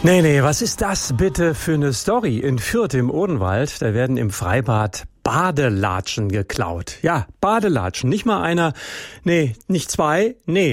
Nee, was ist das bitte für eine Story? In Fürth im Odenwald, da werden im Freibad Badelatschen geklaut. Ja, Badelatschen, nicht mal einer, nicht zwei,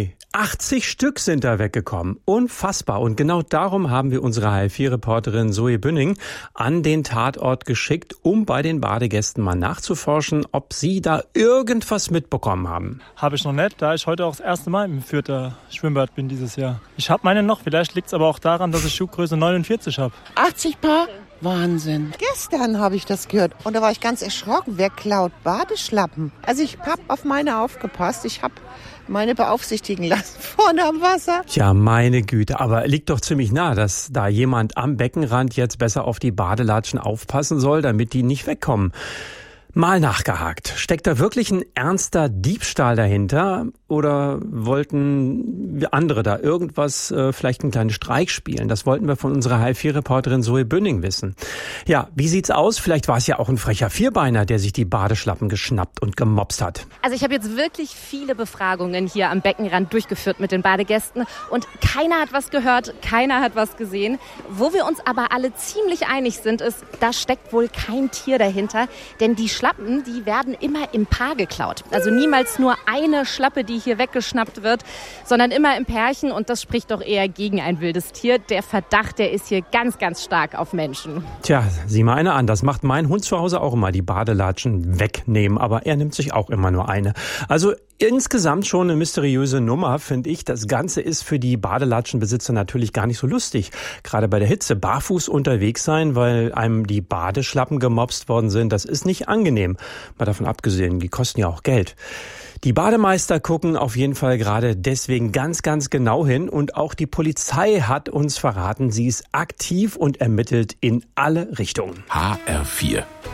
80 Stück sind da weggekommen. Unfassbar. Und genau darum haben wir unsere HR4-Reporterin Zoe Bünning an den Tatort geschickt, um bei den Badegästen mal nachzuforschen, ob sie da irgendwas mitbekommen haben. Habe ich noch nicht, da ich heute auch das erste Mal im Fürther Schwimmbad bin dieses Jahr. Ich habe meine noch, vielleicht liegt es aber auch daran, dass ich Schuhgröße 49 habe. 80 Paar? Wahnsinn. Gestern habe ich das gehört und da war ich ganz erschrocken. Wer klaut Badeschlappen? Also ich habe auf meine aufgepasst. Ich habe meine beaufsichtigen lassen vorne am Wasser. Tja, meine Güte, aber liegt doch ziemlich nah, dass da jemand am Beckenrand jetzt besser auf die Badelatschen aufpassen soll, damit die nicht wegkommen. Mal nachgehakt. Steckt da wirklich ein ernster Diebstahl dahinter oder wollten andere da irgendwas, vielleicht einen kleinen Streich spielen? Das wollten wir von unserer HR4-Reporterin Zoe Bünning wissen. Ja, wie sieht's aus? Vielleicht war es ja auch ein frecher Vierbeiner, der sich die Badeschlappen geschnappt und gemopst hat. Also ich habe jetzt wirklich viele Befragungen hier am Beckenrand durchgeführt mit den Badegästen und keiner hat was gehört, keiner hat was gesehen. Wo wir uns aber alle ziemlich einig sind, ist, da steckt wohl kein Tier dahinter, denn die Schlappen, die werden immer im Paar geklaut. Also niemals nur eine Schlappe, die hier weggeschnappt wird, sondern immer im Pärchen und das spricht doch eher gegen ein wildes Tier. Der Verdacht, der ist hier ganz, ganz stark auf Menschen. Tja, sieh mal eine an. Das macht mein Hund zu Hause auch immer, die Badelatschen wegnehmen, aber er nimmt sich auch immer nur eine. Also insgesamt schon eine mysteriöse Nummer, finde ich. Das Ganze ist für die Badelatschenbesitzer natürlich gar nicht so lustig. Gerade bei der Hitze barfuß unterwegs sein, weil einem die Badeschlappen gemopst worden sind, das ist nicht angenehm. Mal davon abgesehen, die kosten ja auch Geld. Die Bademeister gucken auf jeden Fall gerade deswegen ganz, ganz genau hin und auch die Polizei hat uns verraten, sie ist aktiv und ermittelt in alle Richtungen. HR4